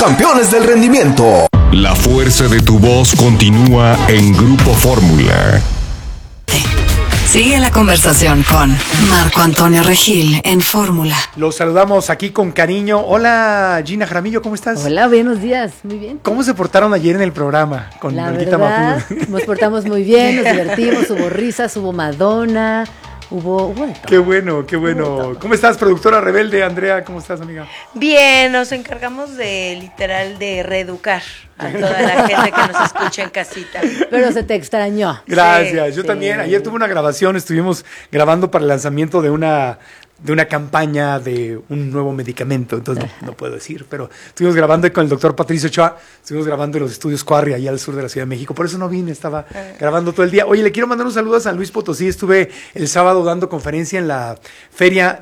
Campeones del rendimiento. La fuerza de tu voz continúa en Grupo Fórmula. Sigue la conversación con Marco Antonio Regil en Fórmula. Los saludamos aquí con cariño. Hola, Gina Jaramillo, ¿cómo estás? Hola, buenos días, muy bien. ¿Cómo se portaron ayer en el programa con La Olguita verdad, Mapud? nos portamos muy bien, nos divertimos, hubo risas, hubo Madonna, hubo de todo. Qué bueno, qué bueno. ¿Cómo estás, productora rebelde? Andrea, ¿cómo estás, amiga? Bien, nos encargamos de reeducar a toda la gente que nos escucha en casita. Pero se te extrañó. Gracias, Sí, yo sí. también. Ayer tuve una grabación, estuvimos grabando para el lanzamiento de una campaña de un nuevo medicamento, entonces no puedo decir, pero estuvimos grabando con el doctor Patricio Ochoa, estuvimos grabando en los estudios Quarry, allá al sur de la Ciudad de México, por eso no vine, estaba grabando todo el día. Oye, le quiero mandar un saludo a San Luis Potosí, estuve el sábado dando conferencia en la feria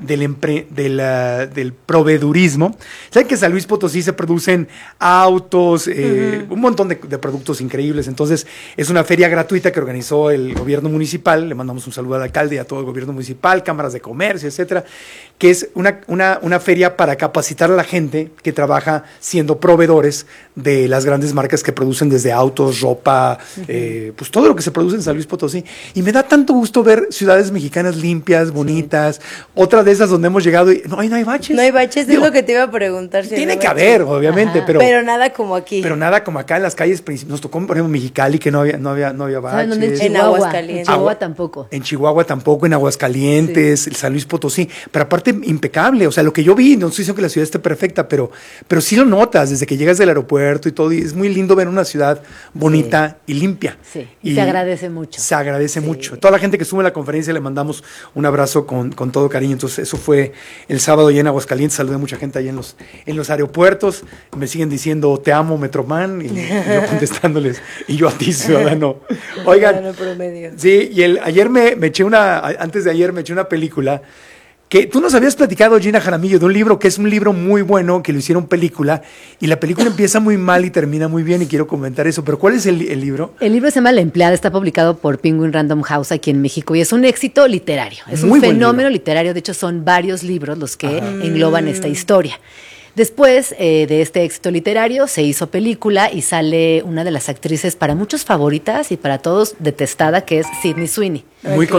del proveedurismo. ¿Saben que en San Luis Potosí se producen autos, un montón de productos increíbles? Entonces, es una feria gratuita que organizó el gobierno municipal, le mandamos un saludo al alcalde y a todo el gobierno municipal, cámaras de comercio, etcétera, que es una feria para capacitar a la gente que trabaja siendo proveedores de las grandes marcas que producen desde autos, ropa, pues todo lo que se produce en San Luis Potosí. Y me da tanto gusto ver ciudades mexicanas limpias, bonitas, otra de esas donde hemos llegado y no hay baches. No hay baches, Digo, es lo que te iba a preguntar. Si tiene no que baches. haber, obviamente, Pero nada como aquí. pero nada como acá en las calles nos tocó, por ejemplo, Mexicali, que no había ¿Saben baches. dónde? En En Chihuahua. Aguascalientes. En Chihuahua tampoco. En Chihuahua tampoco, en Aguascalientes, el San Luis Potosí, pero aparte impecable, o sea, lo que yo vi, no estoy diciendo que la ciudad esté perfecta, pero sí lo notas desde que llegas del aeropuerto y todo, y es muy lindo ver una ciudad bonita y limpia. Sí, y se agradece mucho. Se agradece mucho. Toda la gente que estuvo en la conferencia le mandamos un abrazo con todo cariño, entonces eso fue el sábado ya en Aguascalientes, saludé a mucha gente ahí en los aeropuertos, me siguen diciendo, te amo, Metroman, y yo contestándoles, y yo a ti, ciudadano. Oigan, Ciudadano promedio. sí, y antes de ayer me eché una película que tú nos habías platicado, Gina Jaramillo, de un libro que es un libro muy bueno, que lo hicieron película, y la película empieza muy mal y termina muy bien, y quiero comentar eso, pero ¿cuál es el libro? El libro se llama La Empleada, está publicado por Penguin Random House aquí en México y es un éxito literario, es Muy un buen fenómeno libro. literario, de hecho son varios libros los que engloban esta historia. Después de este éxito literario se hizo película y sale una de las actrices para muchos favoritas y para todos detestada, que es Sydney Sweeney. Muy